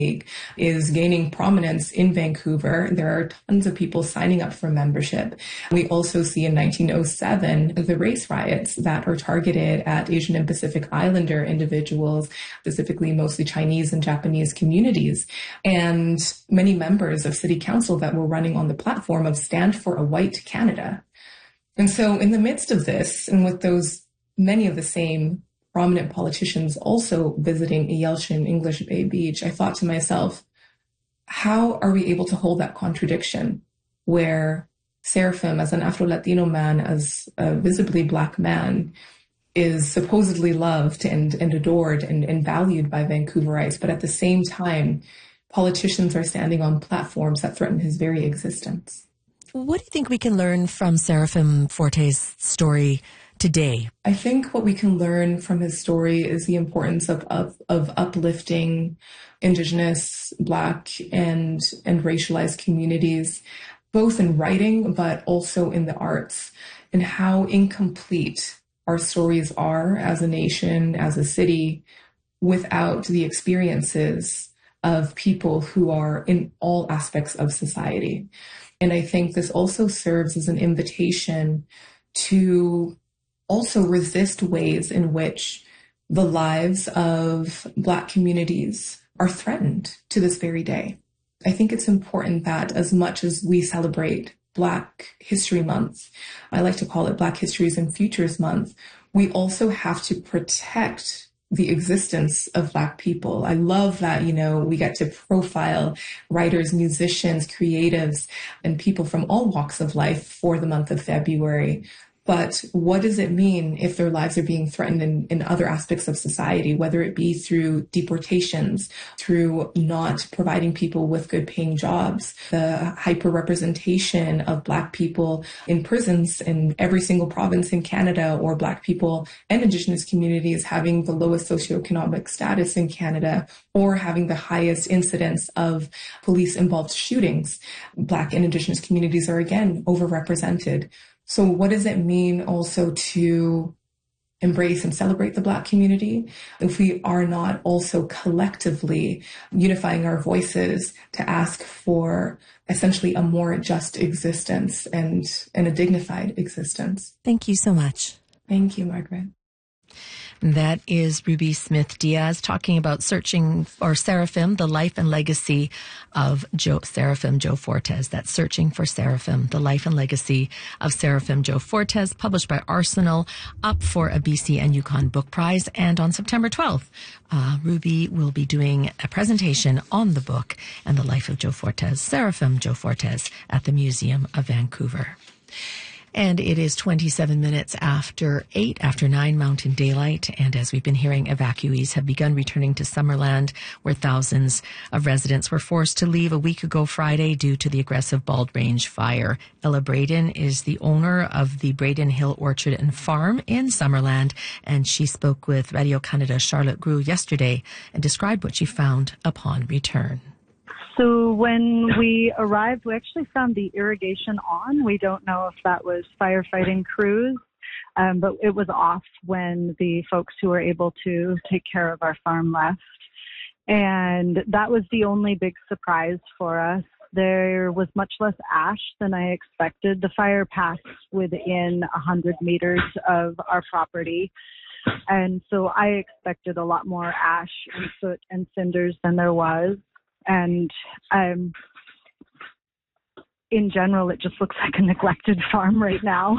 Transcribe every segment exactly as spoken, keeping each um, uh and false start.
is gaining prominence in Vancouver. There are tons of people signing up for membership. We also see in nineteen oh seven the race riots that are targeted at Asian and Pacific Islander individuals, specifically mostly Chinese and Japanese communities. And many members of city council that were running on the platform of Stand for a White Canada. And so in the midst of this, and with those many of the same prominent politicians also visiting Yelchin English Bay Beach, I thought to myself, how are we able to hold that contradiction where Seraphim, as an Afro-Latino man, as a visibly Black man, is supposedly loved and, and adored and, and valued by Vancouverites, but at the same time, politicians are standing on platforms that threaten his very existence. What do you think we can learn from Seraphim Forte's story today? I think what we can learn from his story is the importance of, of, of uplifting Indigenous, Black, and, and racialized communities, both in writing, but also in the arts, and how incomplete our stories are as a nation, as a city, without the experiences of people who are in all aspects of society. And I think this also serves as an invitation to also resist ways in which the lives of Black communities are threatened to this very day. I think it's important that as much as we celebrate Black History Month, I like to call it Black Histories and Futures Month, we also have to protect the existence of Black people. I love that, you know, we get to profile writers, musicians, creatives, and people from all walks of life for the month of February. But what does it mean if their lives are being threatened in, in other aspects of society, whether it be through deportations, through not providing people with good paying jobs, the hyper-representation of Black people in prisons in every single province in Canada, or Black people and Indigenous communities having the lowest socioeconomic status in Canada, or having the highest incidence of police-involved shootings. Black and Indigenous communities are again overrepresented. So what does it mean also to embrace and celebrate the Black community if we are not also collectively unifying our voices to ask for essentially a more just existence and, and a dignified existence? Thank you so much. Thank you, Margaret. That is Ruby Smith-Diaz talking about Searching for Seraphim, the life and legacy of Joe, Seraphim Joe Fortes. That's Searching for Seraphim, the life and legacy of Seraphim Joe Fortes, published by Arsenal, up for a B C and Yukon Book Prize. And on September twelfth, uh, Ruby will be doing a presentation on the book and the life of Joe Fortes, Seraphim Joe Fortes, at the Museum of Vancouver. And it is twenty-seven minutes after eight, after nine Mountain Daylight. And as we've been hearing, evacuees have begun returning to Summerland, where thousands of residents were forced to leave a week ago Friday due to the aggressive Bald Range fire. Ella Braden is the owner of the Braden Hill Orchard and Farm in Summerland, and she spoke with Radio Canada's Charlotte Grew yesterday and described what she found upon return. So when we arrived, we actually found the irrigation on. We don't know if that was firefighting crews, um, but it was off when the folks who were able to take care of our farm left. And that was the only big surprise for us. There was much less ash than I expected. The fire passed within one hundred meters of our property. And so I expected a lot more ash and soot and cinders than there was. And um, in general, it just looks like a neglected farm right now.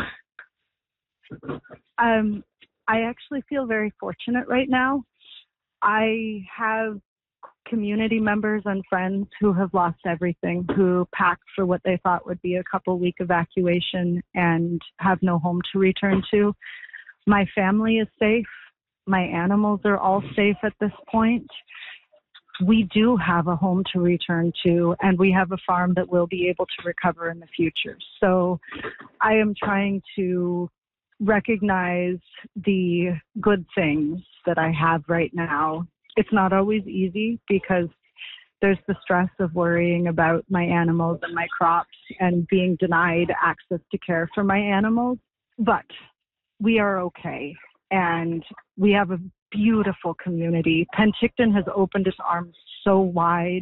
um, I actually feel very fortunate right now. I have community members and friends who have lost everything, who packed for what they thought would be a couple week evacuation and have no home to return to. My family is safe. My animals are all safe at this point. We do have a home to return to, and we have a farm that will be able to recover in the future. So I am trying to recognize the good things that I have right now. It's not always easy because there's the stress of worrying about my animals and my crops and being denied access to care for my animals. But we are okay, and we have a beautiful community. Penticton has opened its arms so wide